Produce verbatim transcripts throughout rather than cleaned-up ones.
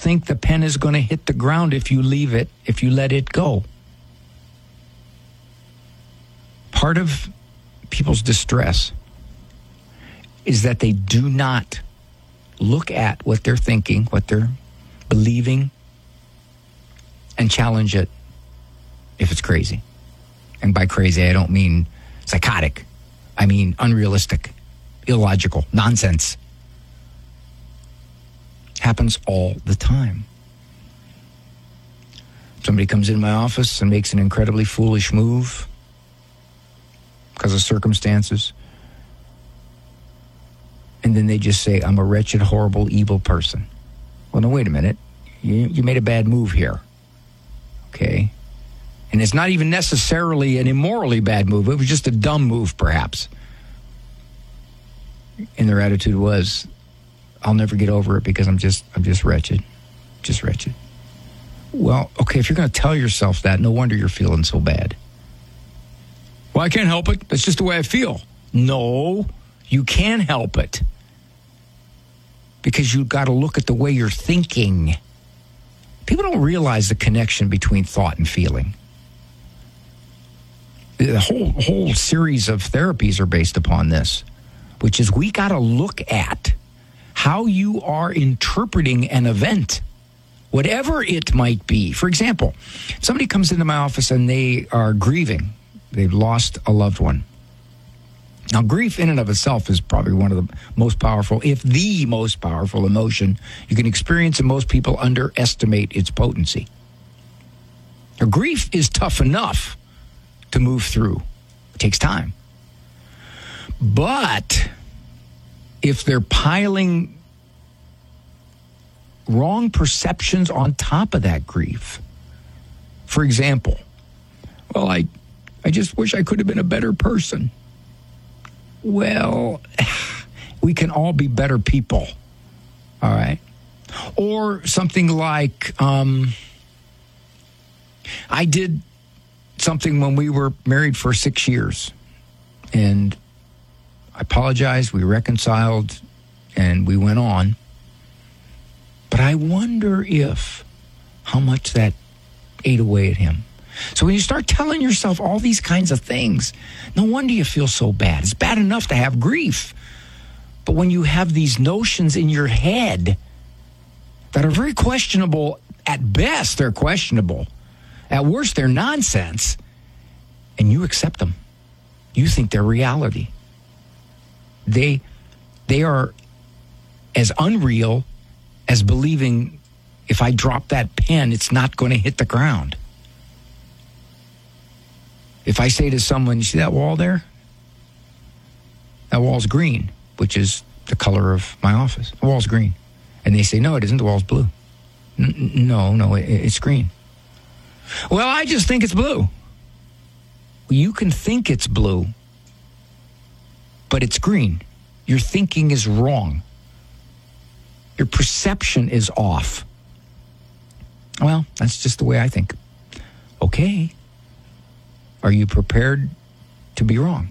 think the pen is going to hit the ground if you leave it, if you let it go. Part of people's distress is that they do not look at what they're thinking, what they're believing, and challenge it if it's crazy. And by crazy, I don't mean psychotic. I mean unrealistic, illogical, nonsense. Happens all the time. Somebody comes into my office and makes an incredibly foolish move because of circumstances. And then they just say, I'm a wretched, horrible, evil person. Well, no, wait a minute. You, you made a bad move here. Okay? And it's not even necessarily an immorally bad move. It was just a dumb move, perhaps. And their attitude was, I'll never get over it because I'm just I'm just wretched. Just wretched. Well, okay, if you're going to tell yourself that, no wonder you're feeling so bad. Well, I can't help it. That's just the way I feel. No, you can help it. Because you've got to look at the way you're thinking. People don't realize the connection between thought and feeling. The whole whole series of therapies are based upon this, which is we got to look at how you are interpreting an event, whatever it might be. For example, somebody comes into my office and they are grieving. They've lost a loved one. Now, grief in and of itself is probably one of the most powerful, if the most powerful emotion you can experience, and most people underestimate its potency. Now, grief is tough enough to move through. It takes time. But if they're piling wrong perceptions on top of that grief, for example, well, I, I just wish I could have been a better person. Well, we can all be better people, all right? Or something like, um, I did something when we were married for six years, and I apologized, we reconciled, and we went on. But I wonder if, how much that ate away at him. So when you start telling yourself all these kinds of things, no wonder you feel so bad. It's bad enough to have grief. But when you have these notions in your head that are very questionable, at best they're questionable, at worst they're nonsense, and you accept them. You think they're reality. They, they are as unreal as believing if I drop that pen, it's not going to hit the ground. If I say to someone, you see that wall there? That wall's green, which is the color of my office. The wall's green. And they say, no, it isn't. The wall's blue. N- no, no, it, it's green. Well, I just think it's blue. You can think it's blue, but it's green. Your thinking is wrong. Your perception is off. Well, that's just the way I think. Okay. Are you prepared to be wrong?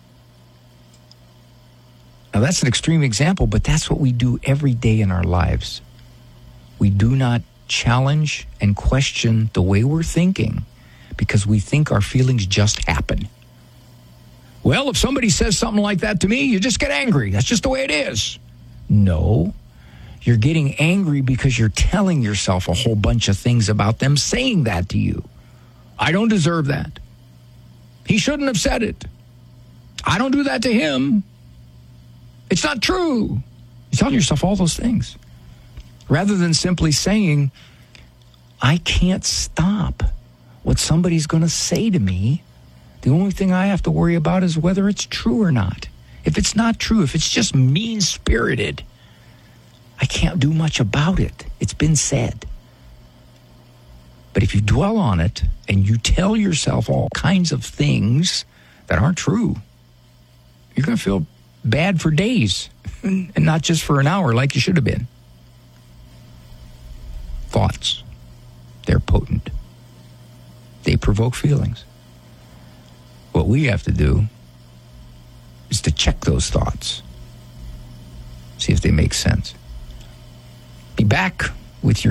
Now, that's an extreme example, but that's what we do every day in our lives. We do not challenge and question the way we're thinking because we think our feelings just happen. Well, if somebody says something like that to me, you just get angry. That's just the way it is. No, you're getting angry because you're telling yourself a whole bunch of things about them saying that to you. I don't deserve that. He shouldn't have said it. I don't do that to him. It's not true. You're telling yourself all those things. Rather than simply saying, I can't stop what somebody's going to say to me. The only thing I have to worry about is whether it's true or not. If it's not true, if it's just mean-spirited, I can't do much about it. It's been said. But if you dwell on it and you tell yourself all kinds of things that aren't true, you're going to feel bad for days and not just for an hour like you should have been. Thoughts, they're potent. They provoke feelings. What we have to do is to check those thoughts, see if they make sense. Be back with your